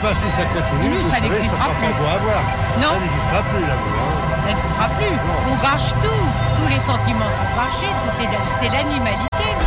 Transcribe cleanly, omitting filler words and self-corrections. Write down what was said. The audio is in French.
ben, si ça continue, Nous, vous ça savez, n'existera sera plus. pas beau à voir. Non. Ça n'existera plus, là, vous, hein. Elle ne sera plus. Non. On gâche tout. Tous les sentiments sont gâchés. C'est l'animalité.